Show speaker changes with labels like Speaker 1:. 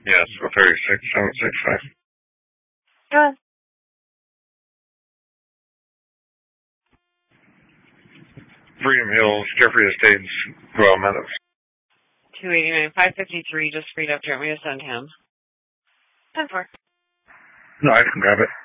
Speaker 1: Yes, 436-765.
Speaker 2: Good.
Speaker 1: Freedom Hills, Jeffrey Estates, Royal Meadows.
Speaker 2: 289, 553 just freed up. Do you want me to send him? 10-4.
Speaker 1: No, I can grab it.